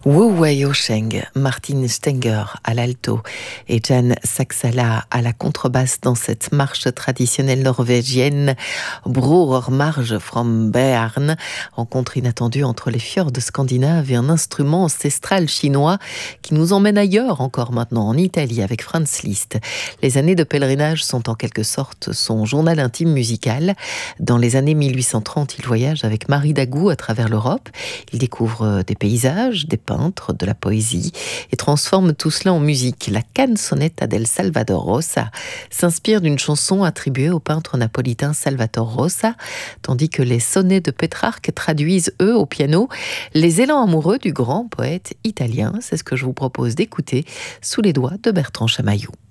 Wu Wei Osheng, Martin Stenger à l'alto et Jan Saksala à la contrebasse dans cette marche traditionnelle norvégienne Bror Marge from Bearn, rencontre inattendue entre les fjords scandinaves et un instrument ancestral chinois qui nous emmène ailleurs encore maintenant, en Italie avec Franz Liszt. Les années de pèlerinage sont en quelque sorte son journal intime musical. Dans les années 1830, il voyage avec Marie Dagou à travers l'Europe. Il découvre des paysages, des peintres, de la poésie et transforme tout cela en musique. La canzonetta del Salvador Rosa s'inspire d'une chanson attribuée au peintre napolitain Salvatore Rosa, tandis que les sonnets de Pétrarque traduisent, eux, au piano, les élans amoureux du grand poète italien. C'est ce que je vous propose d'écouter sous les doigts de Bertrand Chamaillou.